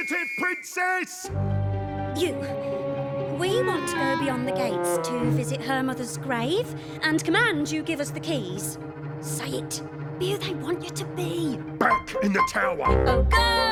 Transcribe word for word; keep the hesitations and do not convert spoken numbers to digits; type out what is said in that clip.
fugitive princess! You. We want to go beyond the gates to visit her mother's grave and command you give us the keys. Say it. Be who they want you to be. Back in the tower! Oh, go!